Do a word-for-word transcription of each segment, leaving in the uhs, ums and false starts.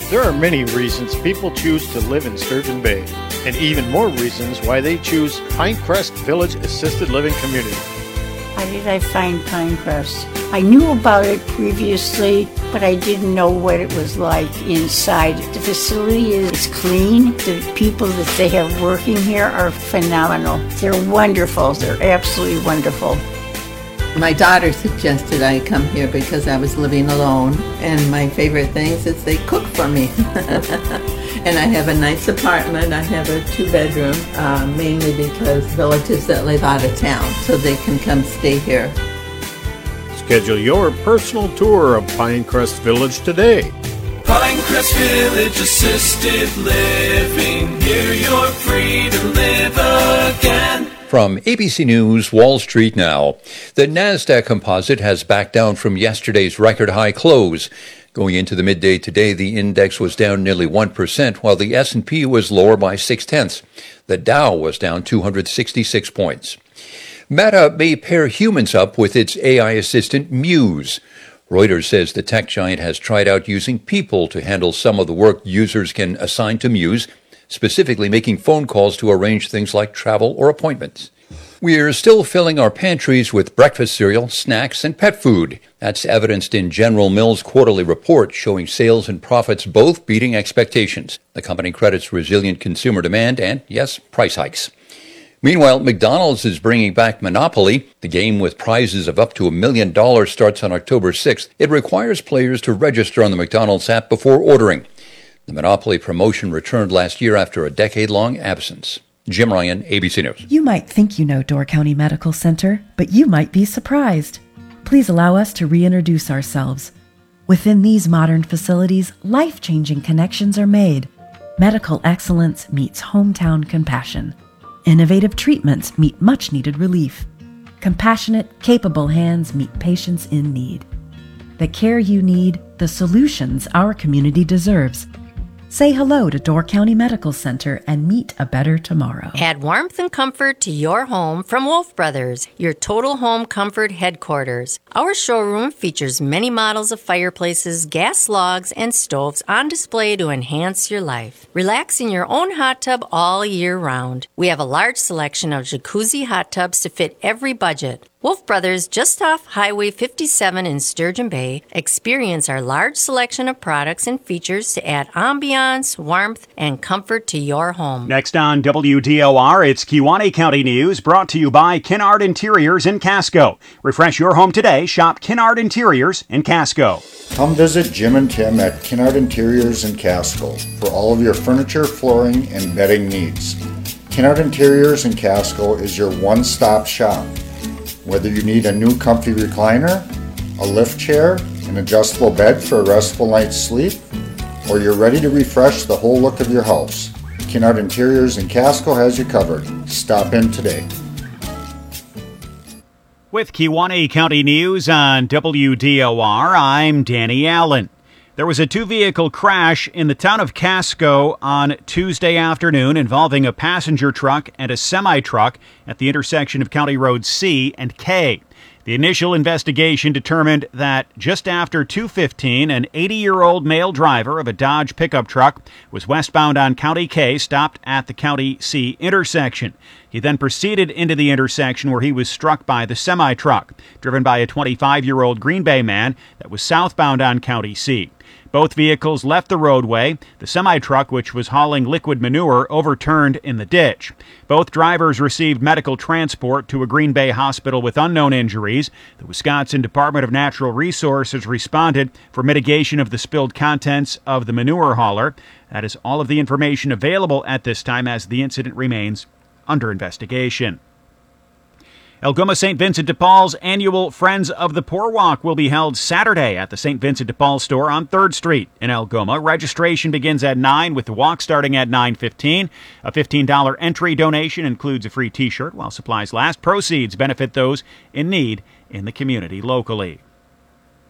There are many reasons people choose to live in Sturgeon Bay, and even more reasons why they choose Pinecrest Village Assisted Living Community. How did I find Pinecrest? I knew about it previously, but I didn't know what it was like inside. The facility is clean. The people that they have working here are phenomenal. They're wonderful. They're absolutely wonderful. My daughter suggested I come here because I was living alone, and my favorite things is they cook for me. And I have a nice apartment. I have a two-bedroom, uh, mainly because relatives that live out of town, so they can come stay here. Schedule your personal tour of Pinecrest Village today. Pinecrest Village Assisted Living. Here you're free to live again. From A B C News, Wall Street now. The NASDAQ composite has backed down from yesterday's record high close. Going into the midday today, the index was down nearly one percent, while the S and P was lower by six-tenths. The Dow was down two hundred sixty-six points. Meta may pair humans up with its A I assistant Muse. Reuters says the tech giant has tried out using people to handle some of the work users can assign to Muse, specifically making phone calls to arrange things like travel or appointments. We're still filling our pantries with breakfast cereal, snacks, and pet food. That's evidenced in General Mills' quarterly report showing sales and profits both beating expectations. The company credits resilient consumer demand and, yes, price hikes. Meanwhile, McDonald's is bringing back Monopoly. The game with prizes of up to a million dollars starts on October sixth. It requires players to register on the McDonald's app before ordering. The Monopoly promotion returned last year after a decade-long absence. Jim Ryan, A B C News. You might think you know Door County Medical Center, but you might be surprised. Please allow us to reintroduce ourselves. Within these modern facilities, life-changing connections are made. Medical excellence meets hometown compassion. Innovative treatments meet much-needed relief. Compassionate, capable hands meet patients in need. The care you need, the solutions our community deserves. Say hello to Door County Medical Center and meet a better tomorrow. Add warmth and comfort to your home from Wolf Brothers, your total home comfort headquarters. Our showroom features many models of fireplaces, gas logs, and stoves on display to enhance your life. Relax in your own hot tub all year round. We have a large selection of jacuzzi hot tubs to fit every budget. Wolf Brothers, just off Highway fifty-seven in Sturgeon Bay, experience our large selection of products and features to add ambiance, warmth, and comfort to your home. Next on W D O R, it's Kewaunee County News, brought to you by Kinnard Interiors in Casco. Refresh your home today. Shop Kinnard Interiors in Casco. Come visit Jim and Tim at Kinnard Interiors in Casco for all of your furniture, flooring, and bedding needs. Kinnard Interiors in Casco is your one-stop shop. Whether you need a new comfy recliner, a lift chair, an adjustable bed for a restful night's sleep, or you're ready to refresh the whole look of your house, Kinnard Interiors in Casco has you covered. Stop in today. With Kewaunee County News on W D O R, I'm Danny Allen. There was a two-vehicle crash in the town of Casco on Tuesday afternoon involving a passenger truck and a semi-truck at the intersection of County Road C and K. The initial investigation determined that just after two fifteen, an eighty-year-old male driver of a Dodge pickup truck was westbound on County K, stopped at the County C intersection. He then proceeded into the intersection where he was struck by the semi-truck, driven by a twenty-five-year-old Green Bay man that was southbound on County C. Both vehicles left the roadway. The semi-truck, which was hauling liquid manure, overturned in the ditch. Both drivers received medical transport to a Green Bay hospital with unknown injuries. The Wisconsin Department of Natural Resources responded for mitigation of the spilled contents of the manure hauler. That is all of the information available at this time, as the incident remains under investigation. Algoma Saint Vincent de Paul's annual Friends of the Poor Walk will be held Saturday at the Saint Vincent de Paul store on third Street in Algoma. Registration begins at nine, with the walk starting at nine fifteen. A fifteen dollars entry donation includes a free T-shirt while supplies last. Proceeds benefit those in need in the community locally.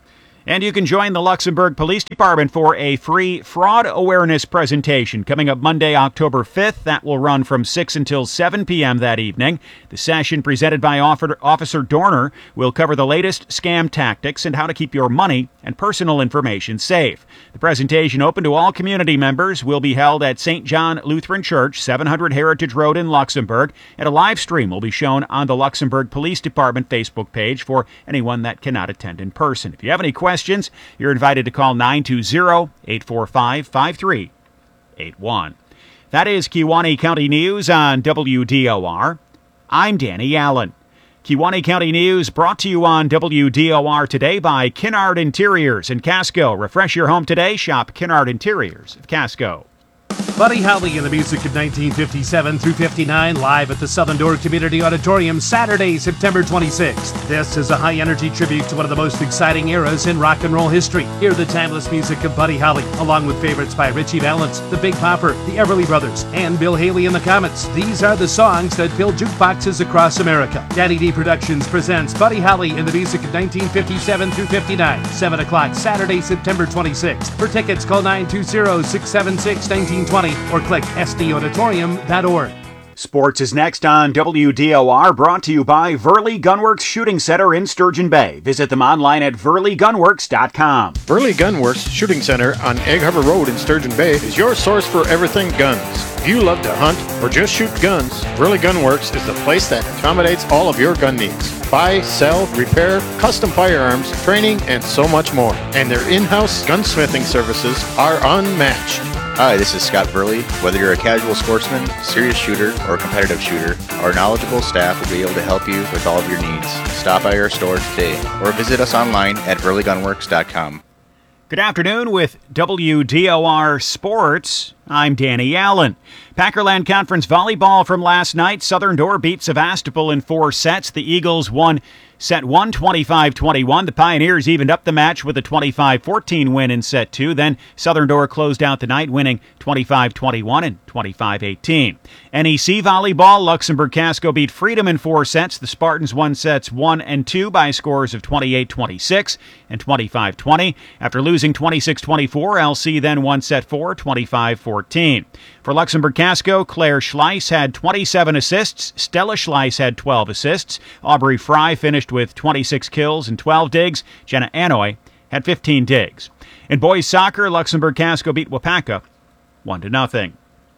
And you can join the Luxembourg Police Department for a free fraud awareness presentation coming up Monday, October fifth. That will run from six until seven p.m. that evening. The session, presented by Officer Dorner, will cover the latest scam tactics and how to keep your money and personal information safe. The presentation, open to all community members, will be held at Saint John Lutheran Church, seven hundred Heritage Road in Luxembourg, and a live stream will be shown on the Luxembourg Police Department Facebook page for anyone that cannot attend in person. If you have any questions, you're invited to call nine two zero, eight four five, five three eight one. That is Kewaunee County News on W D O R. I'm Danny Allen. Kewaunee County News brought to you on W D O R today by Kinnard Interiors in Casco. Refresh your home today. Shop Kinnard Interiors of Casco. Buddy Holly and the music of nineteen fifty-seven through fifty-nine live at the Southern Door Community Auditorium Saturday, September twenty-sixth. This is a high-energy tribute to one of the most exciting eras in rock and roll history. Hear the timeless music of Buddy Holly, along with favorites by Richie Valens, The Big Popper, The Everly Brothers, and Bill Haley and the Comets. These are the songs that fill jukeboxes across America. Daddy D Productions presents Buddy Holly and the music of nineteen fifty-seven through fifty-nine, seven o'clock Saturday, September twenty-sixth. For tickets, call nine two zero, six seven six, one nine two zero or click s d auditorium dot org. Sports is next on W D O R, brought to you by Verley Gunworks Shooting Center in Sturgeon Bay. Visit them online at verley gunworks dot com. Verley Gunworks Shooting Center on Egg Harbor Road in Sturgeon Bay is your source for everything guns. If you love to hunt or just shoot guns, Verley Gunworks is the place that accommodates all of your gun needs. Buy, sell, repair, custom firearms, training, and so much more. And their in-house gunsmithing services are unmatched. Hi, this is Scott Verley. Whether you're a casual sportsman, serious shooter, or competitive shooter, our knowledgeable staff will be able to help you with all of your needs. Stop by our store today or visit us online at verley gunworks dot com. Good afternoon with W D O R Sports. I'm Danny Allen. Packerland Conference volleyball from last night. Southern Door beat Sevastopol in four sets. The Eagles won set one, twenty-five twenty-one. The Pioneers evened up the match with a twenty-five fourteen win in set two. Then Southern Door closed out the night, winning twenty-five twenty-one and twenty-five eighteen. N E C volleyball, Luxembourg Casco beat Freedom in four sets. The Spartans won sets one and two by scores of twenty-eight twenty-six and twenty-five twenty. After losing twenty-six twenty-four, L C then won set four, twenty-five fourteen. For Luxembourg Casco, Claire Schleiss had twenty-seven assists. Stella Schleiss had twelve assists. Aubrey Fry finished with twenty-six kills and twelve digs. Jenna Anoy had fifteen digs. In boys soccer, Luxembourg Casco beat Wapaka one to nothing.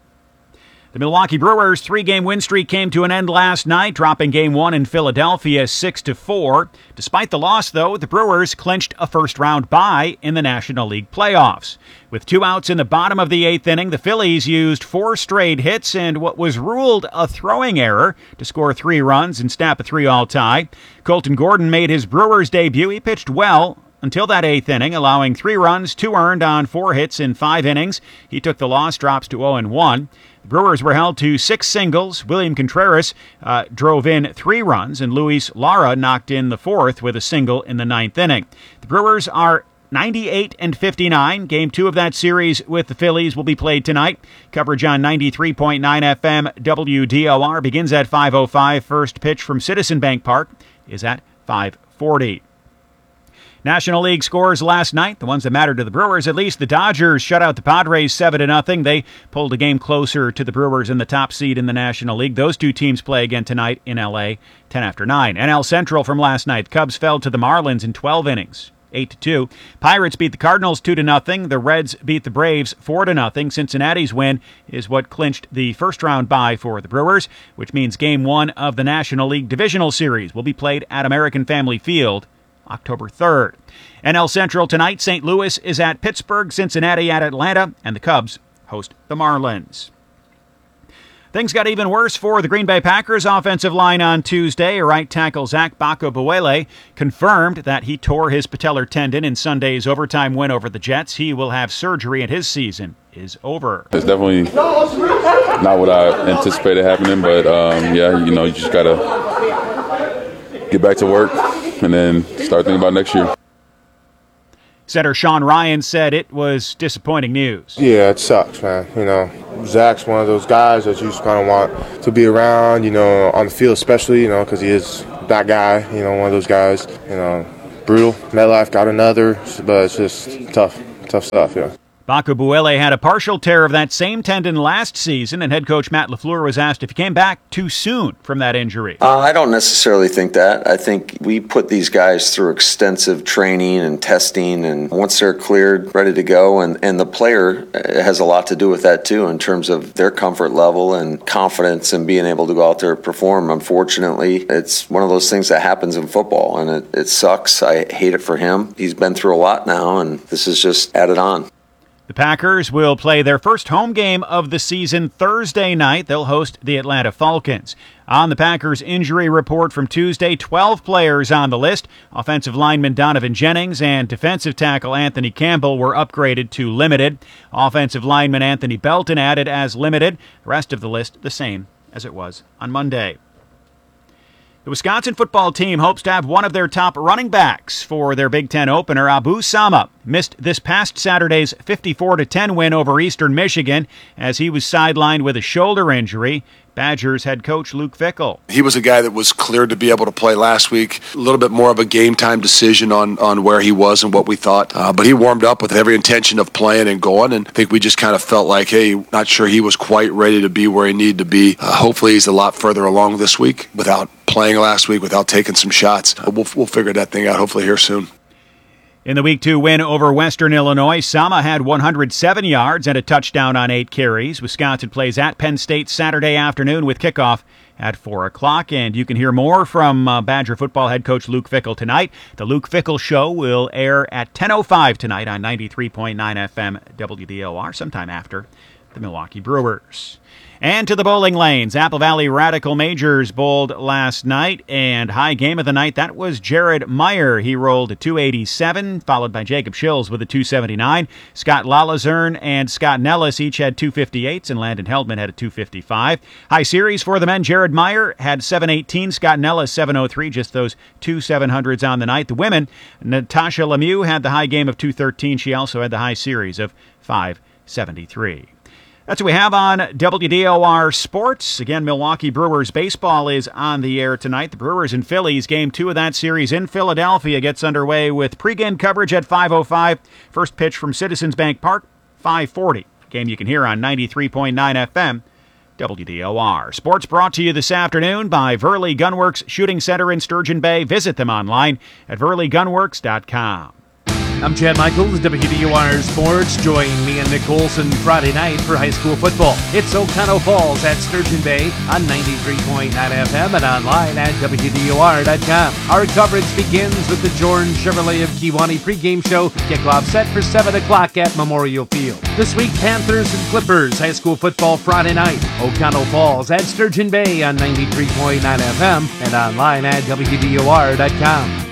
The Milwaukee Brewers' three-game win streak came to an end last night, dropping Game one in Philadelphia six to four. Despite the loss, though, the Brewers clinched a first-round bye in the National League playoffs. With two outs in the bottom of the eighth inning, the Phillies used four straight hits and what was ruled a throwing error to score three runs and snap a three-all tie. Colton Gordon made his Brewers debut. He pitched well until that eighth inning, allowing three runs, two earned on four hits in five innings. He took the loss, drops to oh and one. The Brewers were held to six singles. William Contreras uh, drove in three runs, and Luis Lara knocked in the fourth with a single in the ninth inning. The Brewers are ninety-eight and fifty-nine. Game two of that series with the Phillies will be played tonight. Coverage on ninety-three point nine F M W D O R begins at five oh five. First pitch from Citizen Bank Park is at five forty. National League scores last night, the ones that mattered to the Brewers at least. The Dodgers shut out the Padres seven to nothing. They pulled a game closer to the Brewers in the top seed in the National League. Those two teams play again tonight in L A, ten after nine. N L Central from last night. Cubs fell to the Marlins in twelve innings, eight to two. Pirates beat the Cardinals two to nothing. The Reds beat the Braves four to nothing. Cincinnati's win is what clinched the first-round bye for the Brewers, which means Game one of the National League Divisional Series will be played at American Family Field October third. N L Central tonight, Saint Louis is at Pittsburgh, Cincinnati at Atlanta, and the Cubs host the Marlins. Things got even worse for the Green Bay Packers offensive line on Tuesday. Right tackle Zach Bakabuele confirmed that he tore his patellar tendon in Sunday's overtime win over the Jets. He will have surgery and his season is over. It's definitely not what I anticipated happening, but um, yeah, you know, you just got to get back to work and then start thinking about next year. Center Sean Ryan said it was disappointing news. Yeah, it sucks, man. You know, Zach's one of those guys that you just kind of want to be around, you know, on the field especially, you know, because he is that guy, you know, one of those guys, you know, brutal. MetLife got another, but it's just tough, tough stuff, yeah. Bakabuele had a partial tear of that same tendon last season, and head coach Matt LaFleur was asked if he came back too soon from that injury. Uh, I don't necessarily think that. I think we put these guys through extensive training and testing, and once they're cleared, ready to go, and, and the player has a lot to do with that too in terms of their comfort level and confidence and being able to go out there and perform. Unfortunately, it's one of those things that happens in football, and it, it sucks. I hate it for him. He's been through a lot now, and this is just added on. The Packers will play their first home game of the season Thursday night. They'll host the Atlanta Falcons. On the Packers injury report from Tuesday, twelve players on the list. Offensive lineman Donovan Jennings and defensive tackle Anthony Campbell were upgraded to limited. Offensive lineman Anthony Belton added as limited. The rest of the list the same as it was on Monday. The Wisconsin football team hopes to have one of their top running backs for their Big Ten opener. Abu Sama missed this past Saturday's fifty-four to ten win over Eastern Michigan as he was sidelined with a shoulder injury. Badgers head coach Luke Fickell. He was a guy that was cleared to be able to play last week. A little bit more of a game time decision on, on where he was and what we thought. Uh, but he warmed up with every intention of playing and going. And I think we just kind of felt like, hey, not sure he was quite ready to be where he needed to be. Uh, hopefully he's a lot further along this week without playing last week, without taking some shots. Uh, we'll, we'll figure that thing out hopefully here soon. In the Week two win over Western Illinois, Sama had one hundred seven yards and a touchdown on eight carries. Wisconsin plays at Penn State Saturday afternoon with kickoff at four o'clock. And you can hear more from uh, Badger football head coach Luke Fickell tonight. The Luke Fickell Show will air at ten oh five tonight on ninety-three point nine F M W D O R, sometime after the Milwaukee Brewers. And to the bowling lanes. Apple Valley Radical Majors bowled last night, and high game of the night, that was Jared Meyer. He rolled a two eighty-seven, followed by Jacob Schills with a two seventy-nine. Scott Lalazern and Scott Nellis each had two fifty-eights, and Landon Heldman had a two fifty-five. High series for the men, Jared Meyer had seven eighteen, Scott Nellis seven oh three, just those two seven hundreds on the night. The women, Natasha Lemieux had the high game of two thirteen. She also had the high series of five seventy-three. That's what we have on W D O R Sports. Again, Milwaukee Brewers baseball is on the air tonight. The Brewers and Phillies, game two of that series in Philadelphia, gets underway with pregame coverage at five oh five. First pitch from Citizens Bank Park, five forty. Game you can hear on ninety-three point nine F M, W D O R. Sports brought to you this afternoon by Verley Gunworks Shooting Center in Sturgeon Bay. Visit them online at verley gunworks dot com. I'm Chad Michaels, W D O R Sports. Join me and Nick Olson Friday night for high school football. It's Oconto Falls at Sturgeon Bay on ninety-three point nine F M and online at W D O R dot com. Our coverage begins with the Jordan Chevrolet of Kewanee pregame show. Kickoff set for seven o'clock at Memorial Field. This week, Panthers and Clippers high school football Friday night. Oconto Falls at Sturgeon Bay on ninety-three point nine F M and online at W D O R dot com.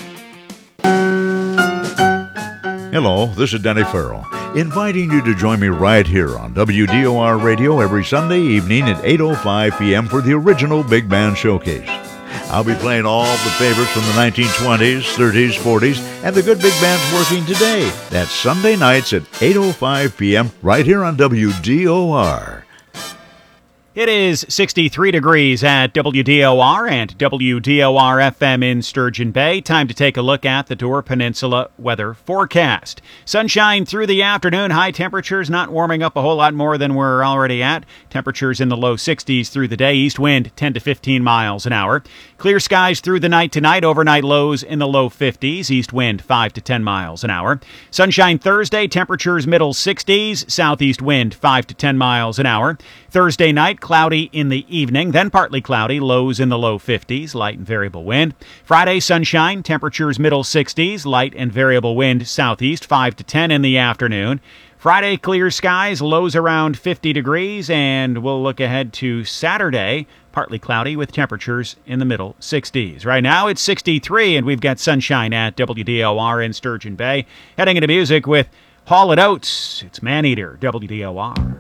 Hello, this is Denny Farrell, inviting you to join me right here on W D O R Radio every Sunday evening at eight oh five p.m. for the original Big Band Showcase. I'll be playing all the favorites from the nineteen twenties, thirties, forties, and the good big bands working today. That's Sunday nights at eight oh five p.m. right here on W D O R. It is sixty-three degrees at W D O R and W D O R F M in Sturgeon Bay. Time to take a look at the Door Peninsula weather forecast. Sunshine through the afternoon. High temperatures not warming up a whole lot more than we're already at. Temperatures in the low sixties through the day. East wind ten to fifteen miles an hour. Clear skies through the night tonight. Overnight lows in the low fifties. East wind five to ten miles an hour. Sunshine Thursday. Temperatures middle sixties. Southeast wind five to ten miles an hour. Thursday night. Cloudy in the evening, then partly cloudy, lows in the low fifties, light and variable wind. Friday, sunshine, temperatures middle sixties, light and variable wind southeast, five to ten in the afternoon. Friday, clear skies, lows around fifty degrees, and we'll look ahead to Saturday, partly cloudy with temperatures in the middle sixties. Right now, it's sixty-three, and we've got sunshine at W D O R in Sturgeon Bay. Heading into music with Hall and Oates. It's Maneater, W D O R.